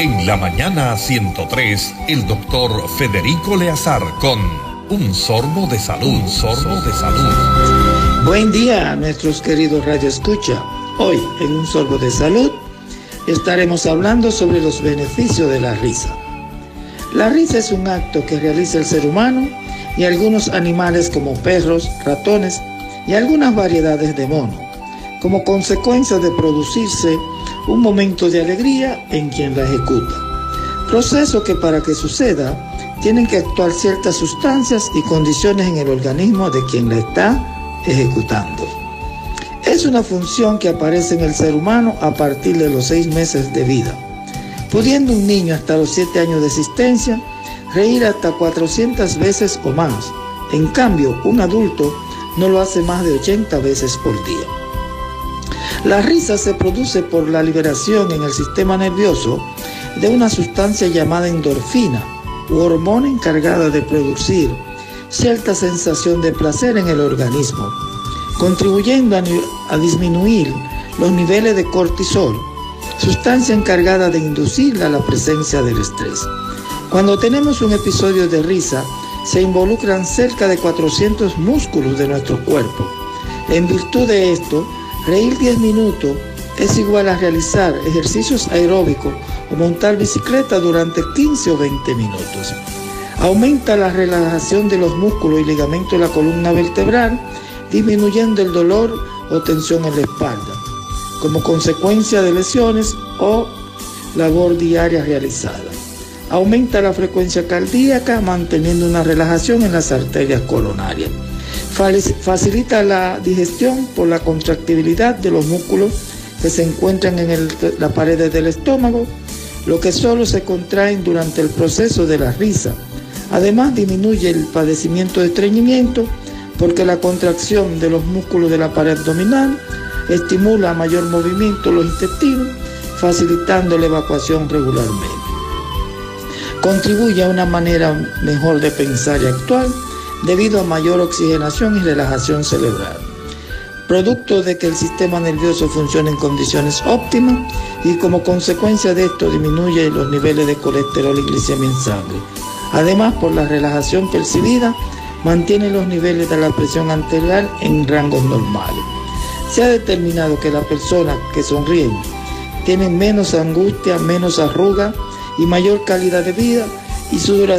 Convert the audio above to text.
En la mañana 103, el doctor Federico Leazar con Un Sorbo de Salud. Un Sorbo de Salud. Buen día a nuestros queridos radioescucha. Hoy, en Un Sorbo de Salud, estaremos hablando sobre los beneficios de la risa. La risa es un acto que realiza el ser humano y algunos animales como perros, ratones y algunas variedades de monos, como consecuencia de producirse un momento de alegría en quien la ejecuta. Proceso que para que suceda tienen que actuar ciertas sustancias y condiciones en el organismo de quien la está ejecutando. Es una función que aparece en el ser humano a partir de los 6 meses de vida, pudiendo un niño hasta los 7 años de existencia reír hasta 400 veces o más. En cambio, un adulto no lo hace más de 80 veces por día. La risa se produce por la liberación en el sistema nervioso de una sustancia llamada endorfina, u hormona encargada de producir cierta sensación de placer en el organismo, contribuyendo a disminuir los niveles de cortisol, sustancia encargada de inducir a la presencia del estrés. Cuando tenemos un episodio de risa, se involucran cerca de 400 músculos de nuestro cuerpo. En virtud de esto, reír 10 minutos es igual a realizar ejercicios aeróbicos o montar bicicleta durante 15 o 20 minutos. Aumenta la relajación de los músculos y ligamentos de la columna vertebral, disminuyendo el dolor o tensión en la espalda, como consecuencia de lesiones o labor diaria realizada. Aumenta la frecuencia cardíaca, manteniendo una relajación en las arterias coronarias. Facilita la digestión por la contractibilidad de los músculos que se encuentran en las paredes del estómago, lo que solo se contraen durante el proceso de la risa. Además, disminuye el padecimiento de estreñimiento porque la contracción de los músculos de la pared abdominal estimula mayor movimiento de los intestinos, facilitando la evacuación regularmente. Contribuye a una manera mejor de pensar y actuar debido a mayor oxigenación y relajación cerebral, producto de que el sistema nervioso funciona en condiciones óptimas y como consecuencia de esto disminuye los niveles de colesterol y glicemia en sangre. Además, por la relajación percibida, mantiene los niveles de la presión arterial en rangos normales. Se ha determinado que las personas que sonríen tienen menos angustia, menos arruga y mayor calidad de vida, y su duración